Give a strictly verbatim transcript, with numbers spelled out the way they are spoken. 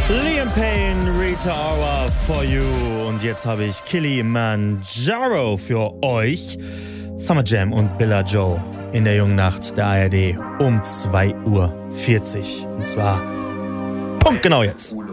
Liam Payne, Rita Ora for you. Und jetzt habe ich Kilimanjaro für euch. Summer Jam und Billa Joe in der jungen Nacht der A R D um zwei Uhr vierzig. Und zwar punktgenau jetzt.